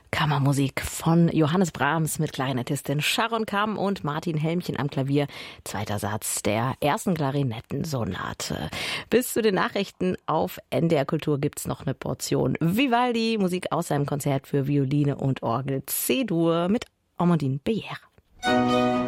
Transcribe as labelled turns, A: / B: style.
A: Kammermusik von Johannes Brahms mit Klarinettistin Sharon Kam und Martin Helmchen am Klavier. Zweiter Satz der ersten Klarinettensonate. Bis zu den Nachrichten auf NDR Kultur gibt's noch eine Portion Vivaldi, Musik aus seinem Konzert für Violine und Orgel C-Dur mit Amandine Beyer.